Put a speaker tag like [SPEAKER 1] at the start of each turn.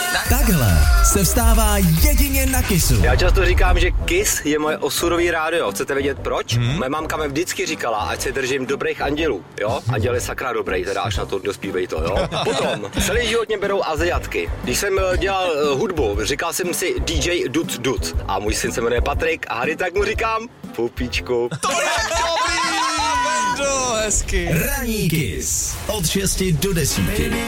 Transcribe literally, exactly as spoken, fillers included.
[SPEAKER 1] Takhle se vstává jedině na Kissu.
[SPEAKER 2] Já často říkám, že Kiss je moje osudový rádio. Chcete vědět proč? Hmm. Moje mámka mi vždycky říkala, ať se držím dobrých andělů. Jo? Anděl je sakra dobrý, teda až na to dospívej to, jo? Potom, celý život mě berou Aziatky. Když jsem dělal uh, hudbu, říkal jsem si D J Dud Dud. A můj syn se jmenuje Patrik a hady tak mu říkám Pupíčku.
[SPEAKER 3] To je dobrý! Vendo, hezky.
[SPEAKER 1] Ranní Kiss od šesti do desíti.